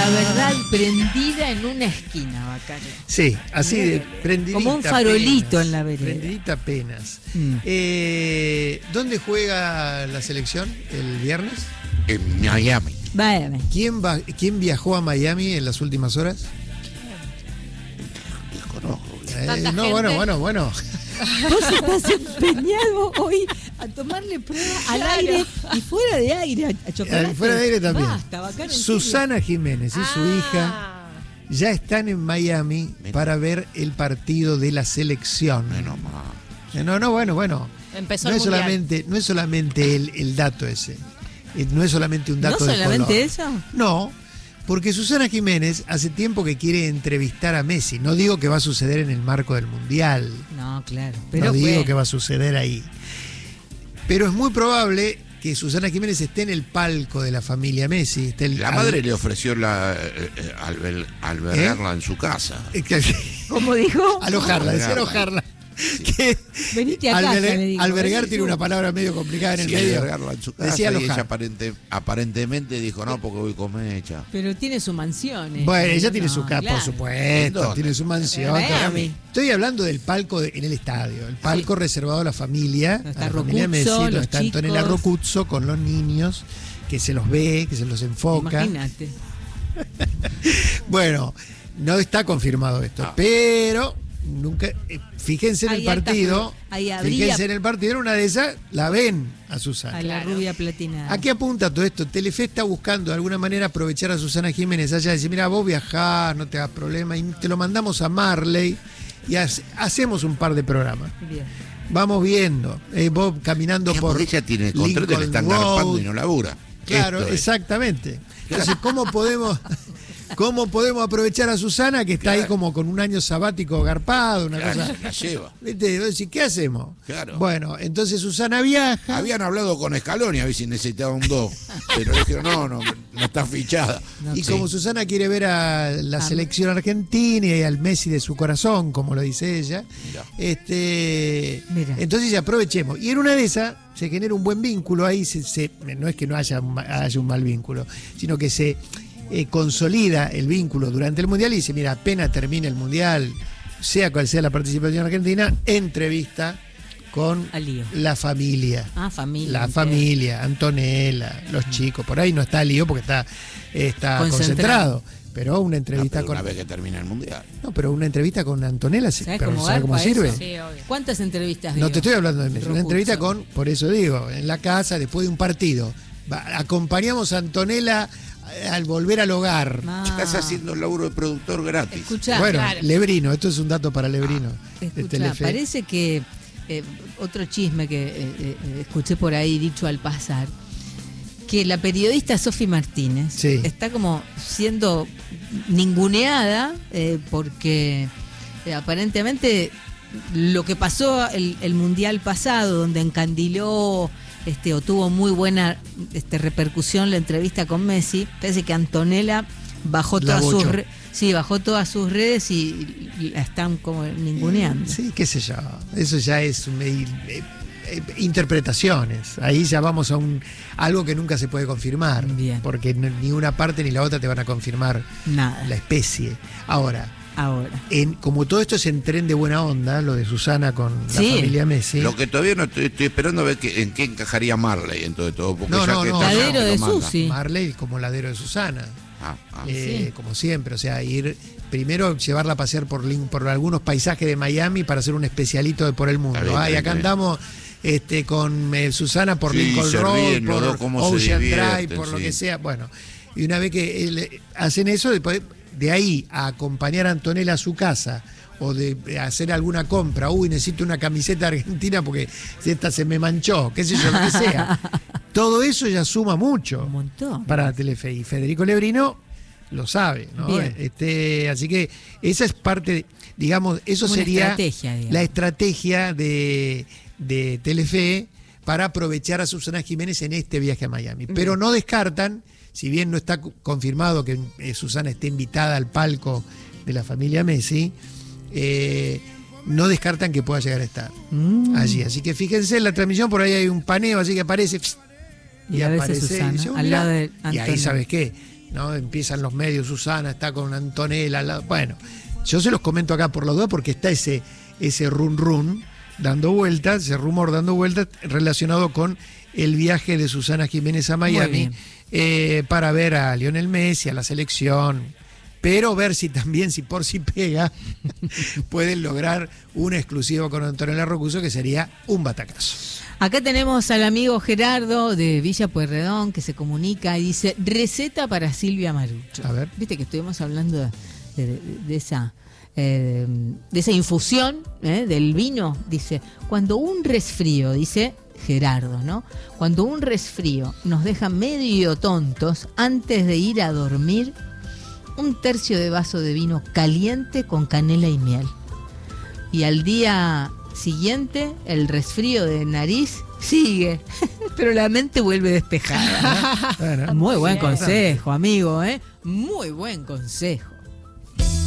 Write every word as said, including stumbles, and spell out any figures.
La verdad prendida en una esquina, Bacare. Sí, así de prendidita. Como un farolito apenas, en la vereda. Prendidita apenas. Mm. Eh, ¿Dónde juega la selección el viernes? En Miami. Vaya, ¿Quién, va, ¿Quién viajó a Miami en las últimas horas? Desconozco. Eh, no, bueno, bueno, bueno. vos estás empeñado hoy a tomarle prueba al Claro. aire y fuera de aire, a chocolate. Eh, fuera de aire también. Basta, Bacare, en Susana Jiménez y su hija Ah. ya están en Miami Mira. para ver el partido de la selección. Menos mal. Eh, No, no, bueno, bueno. Empezó No el es mundial. solamente, no es solamente el, el dato ese. Eh, No es solamente un dato ¿No de solamente color. eso? No, porque Susana Jiménez hace tiempo que quiere entrevistar a Messi. No digo que va a suceder en el marco del Mundial. No, claro. Pero no digo bueno. que va a suceder ahí. Pero es muy probable que Susana Jiménez esté en el palco de la familia Messi. Esté el- La al- madre le ofreció la, eh, eh, alber- albergarla en su casa. eh, que- ¿Cómo dijo? alojarla, decía Alojarla. alojarla. Que Venite a casa, albergar- le digo. albergar Vení tiene tú. una palabra medio complicada en el Sí, medio. albergarla en su casa. Decía y alojar. ella aparente- aparentemente dijo, no, porque voy con mecha. Pero tiene su mansión. ella. Bueno, ella tiene No, su casa, claro. por supuesto, ¿Dónde? tiene su mansión. En Miami. Estoy hablando del palco de- en el estadio, el palco reservado a la familia, Donde a está la familia Rocuzzo, Messi, donde los está chicos. Antonella Rocuzzo con los niños, que se los ve, que se los enfoca. Imagínate. Bueno, no está confirmado esto, Ah. pero nunca, eh, fíjense en el Hay alta partido, flu- ahí habría- fíjense en el partido, en una de esas la ven a Susana. A la Claro. rubia platinada. ¿A qué apunta todo esto? Telefe está buscando de alguna manera aprovechar a Susana Jiménez allá y decir, mira, vos viajás, no te hagas problema, y te lo mandamos a Marley y hace- hacemos un par de programas. Bien. Vamos viendo, eh, vos caminando Ya, por porque ella tiene el contrato y le Lincoln están Road. garpando y no labura. Claro, Esto es. exactamente. Entonces, ¿cómo podemos, cómo podemos aprovechar a Susana que está ahí Claro. como con un año sabático garpado, una Claro, cosa? se la lleva. ¿Viste? Vos decís, ¿qué hacemos? Claro. Bueno, entonces Susana viaja. Habían hablado con Scaloni a ver si necesitaba un dos, pero le dijeron, no, no, no está fichada. Y Sí. como Susana quiere ver a la Ah. selección argentina y al Messi de su corazón, como lo dice ella, Mirá. este, Mirá. entonces aprovechemos. Y en una de esas se genera un buen vínculo ahí, se, se- no es que no haya, un ma- haya un mal vínculo, sino que se eh, consolida el vínculo durante el Mundial y dice, mira, apenas termine el Mundial, sea cual sea la participación argentina, entrevista con Al lío. la familia. Ah, familia. La entera. familia, Antonella, los chicos, por ahí no está lío porque está, está Concentrado. concentrado. Pero una No, entrevista pero con. una vez que termina el mundial. No, pero una entrevista con Antonella, sí, ¿Sabes pero cómo ¿sabe cómo garpa sirve? eso? Sí, obvio. ¿Cuántas entrevistas No dio? te estoy hablando de Messi, una Rocuzzo. entrevista con, por eso digo, en la casa, después de un partido. Va- acompañamos a Antonella eh, al volver al hogar. Ah, Estás haciendo el laburo de productor gratis. Escuchá, bueno, claro. Lebrino, esto es un dato para Lebrino. de escuchá, Telefe. parece que eh, otro chisme que eh, eh, escuché por ahí dicho al pasar, que la periodista Sofi Martínez Sí. está como siendo ninguneada eh, porque eh, aparentemente lo que pasó el, el mundial pasado, donde encandiló este, o tuvo muy buena este, repercusión la entrevista con Messi, parece que Antonella bajó La todas sus bochó. re- sí, bajó todas sus redes y, y la están como ninguneando. Sí, qué sé yo. Eso ya es un- eh, eh, interpretaciones. Ahí ya vamos a un algo que nunca se puede confirmar. Bien. Porque n- ni una parte ni la otra te van a confirmar Nada. la especie. Ahora, Ahora. en, como todo esto es en tren de buena onda, lo de Susana con Sí. la familia Messi. Lo que todavía no estoy, estoy esperando a ver que- en qué encajaría Marley en todo todo. Porque No, ya no, que no. está, Ladero que de lo manda. Susi. Marley como ladero de Susana. Ah, ah. Eh, Sí. Como siempre, o sea, ir primero llevarla a pasear por, Lin- por algunos paisajes de Miami para hacer un especialito de por el mundo. Está bien, Ah, y está acá bien. andamos este, con eh, Susana por Sí, Lincoln se Road, ríen los por dos, cómo se Ocean Drive, divierten, por lo sí. que sea. Bueno, y una vez que eh, hacen eso, después de ahí a acompañar a Antonella a su casa o de hacer alguna compra, uy, necesito una camiseta argentina porque esta se me manchó, qué sé yo, lo que sea. Todo eso ya suma mucho Un montón. para Telefe. Y Federico Lebrino lo sabe, ¿no? Bien. Este, así que esa es parte, de- digamos, eso Una sería estrategia, digamos. la estrategia de, de Telefe para aprovechar a Susana Jiménez en este viaje a Miami. Pero no descartan, si bien no está cu- confirmado que eh, Susana esté invitada al palco de la familia Messi, eh, no descartan que pueda llegar a estar Mm. allí. Así que fíjense en la transmisión, por ahí hay un paneo, así que aparece. Y a veces aparece, Susana, dice, "Oh, al mirá". lado de Y ahí, Antonella. ¿sabes qué? ¿no? Empiezan los medios, Susana está con Antonella al lado. Bueno, yo se los comento acá por la duda porque está ese, ese run run dando vueltas, ese rumor dando vueltas relacionado con el viaje de Susana Jiménez a Miami eh, para ver a Lionel Messi, a la selección, pero ver si también, si por si pega, pueden lograr una exclusiva con Antonella Rocuso, que sería un batacazo. Acá tenemos al amigo Gerardo de Villa Pueyrredón que se comunica y dice: receta para Silvia Marucho. A ver. Viste que estuvimos hablando de, de, de esa eh, de esa infusión eh, del vino. Dice: cuando un resfrío, dice Gerardo, ¿no? Cuando un resfrío nos deja medio tontos, antes de ir a dormir, un tercio de vaso de vino caliente con canela y miel. Y al día siguiente, el resfrío de nariz sigue, pero la mente vuelve despejada. Bueno, Muy buen consejo, amigo, ¿eh? Muy buen consejo.